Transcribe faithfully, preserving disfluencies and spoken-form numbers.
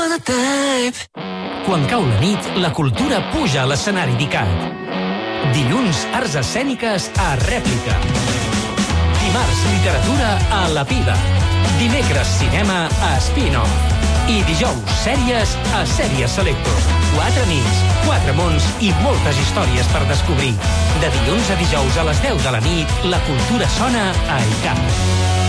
Quan cau la nit, la cultura puja a l'escenari d'ICAT. Dilluns, arts escèniques a Rèplica. Dimarts, literatura a La Pila. Dimecres, cinema a Spin-Off. I dijous, sèries a Sèries Selecto. Quatre nits, quatre mons i moltes històries per descobrir. De dilluns a dijous a les deu de la nit, la cultura sona a ICAT.